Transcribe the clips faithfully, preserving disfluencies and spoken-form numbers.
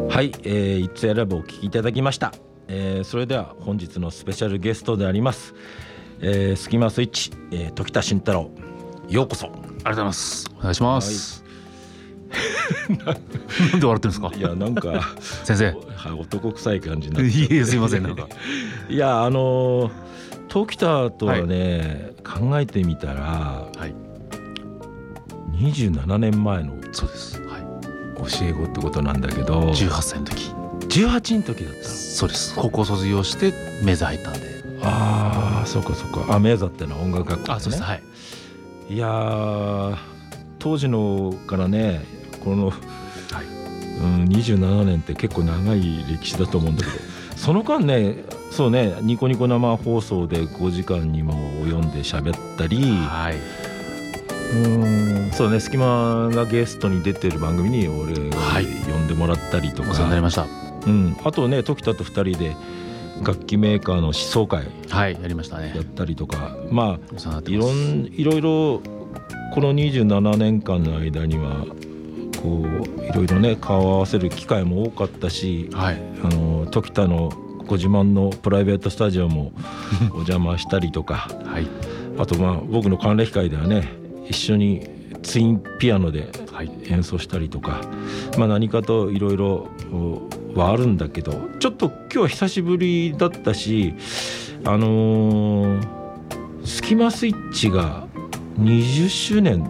はい、えー、It's a Love をお聞きいただきました、えー、それでは本日のスペシャルゲストであります、えー、スキマスイッチ、えー、時田慎太郎、ようこそ。ありがとうございます。お願いします。なんで笑ってるんですか。 いやなんか先生、 はい、男臭い感じになっていえすいませんなんかいやあの時田とはね、はい、考えてみたら、はい、にじゅうななねんまえのそうです、はい、 教え子ってことなんだけど、 じゅうはっさいの時じゅうはちの時だったの。 そうです。高校卒業してメザ入ったんで。 ああそうかそうか。あ、メザってのは音楽学校ですね。 あ、そうです、はい。 いや当時のからねこの、はい、うん、にじゅうななねんって結構長い歴史だと思うんだけどその間ね、そうね、ニコニコ生放送でごじかんにも及んで喋ったり、はい、うーん、そうね、隙間がゲストに出てる番組に俺が呼んでもらったりとか、 お世話になりました。 うん、あとね時田とふたりで楽器メーカーの思想会、 はい、やりましたね。 やったりとか、まあいろんいろいろこのにじゅうななねんかんの間にはこういろいろね顔を合わせる機会も多かったし、はい、あの時田のご自慢のプライベートスタジオもお邪魔したりとか、はい、あとまあ僕の還暦会ではね一緒にツインピアノで演奏したりとか、まあ、何かといろいろはあるんだけど、ちょっと今日は久しぶりだったし、あのー、スキマスイッチがにじゅっしゅうねん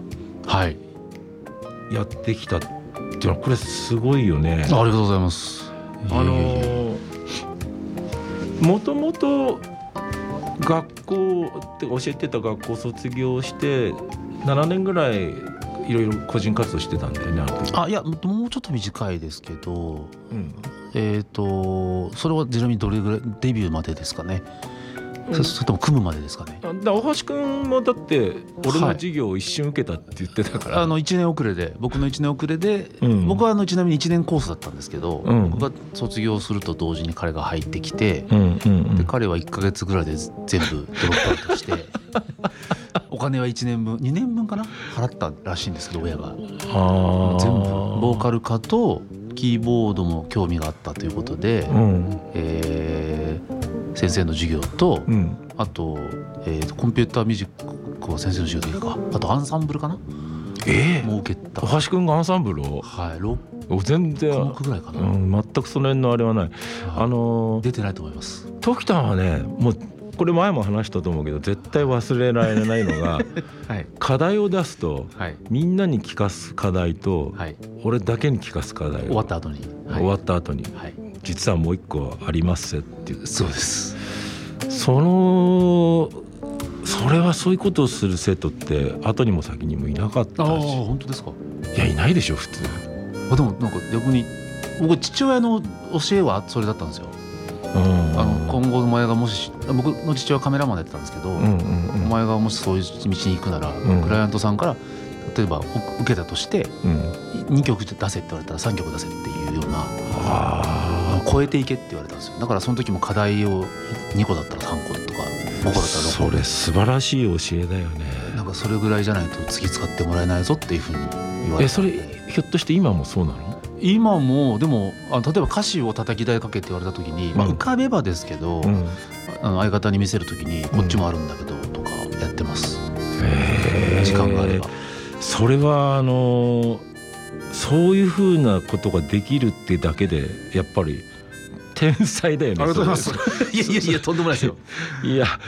やってきたっていうのはこれすごいよね。 ありがとうございます。 あのー、もともと学校って教えてた学校卒業してななねんぐらいいろいろ個人活動してたんだよね。 あ、いやもうちょっと短いですけど、うん、えっとそれはちなみにどれぐらいデビューまでですかね、うん、それとも組むまでですかね。 だ大橋君もだって俺の授業を一瞬受けたって言ってたから、はい、 あのいちねん遅れで僕のいちねん遅れで、うん、僕はあのちなみにいちねんコースだったんですけど、うん、僕が卒業すると同時に彼が入ってきて、うんうんうん、で彼はいっかげつぐらいで全部ドロップアウトしてお金はいちねんぶんにねんぶんかな払ったらしいんですけど親が。あ全部ボーカル科とキーボードも興味があったということで、うんえー、先生の授業と、うん、あと、えー、コンピューターミュージックは先生の授業でいいか、あとアンサンブルかな、 えー、 もう受けた。 大橋君がアンサンブルを、 はい、ろっ全然科目ぐらいかな、 うん、全くその辺のあれはない、はい、あのー、 出てないと思います。 時田はねもうこれ前も話したと思うけど絶対忘れられないのが、はい、課題を出すと、はい、みんなに聞かす課題と、はい、俺だけに聞かす課題を終わった後に、 はい、終わった後に、はい、実はもう一個ありますって言って。 そうです。 そのそれはそういうことをする生徒って後にも先にもいなかったし。ああ本当ですか。 いやいないでしょ普通。 あでもなんか逆に僕父親の教えはそれだったんですよ。あの今後お前がもし僕の父親はカメラマンやってたんですけど、うんうんうん、お前がもしそういう道に行くなら、うん、クライアントさんから例えば受けたとして、うん、にきょく出せって言われたらさんきょく出せっていうような、あ超えていけって言われたんですよ。だからその時も課題をにこだったらさんことかごこだったらろっこ。 それ素晴らしい教えだよね。 なんかそれぐらいじゃないと次使ってもらえないぞっていうふうに言われて。 えそれひょっとして今もそうなの？ 今もでもあ例えば歌詞を叩き台かけって言われた時に、うんまあ、浮かべばですけど、うん、あの相方に見せる時にこっちもあるんだけどとかやってます、うん、時間があれば。 それはあのそういうふうなことができるってだけでやっぱり天才だよね。 ありがとうございます。いやいやいやとんでもないですよ。 いや